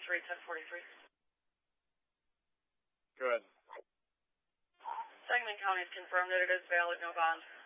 1043. Good. Sangamon County has confirmed that it is valid, no bond.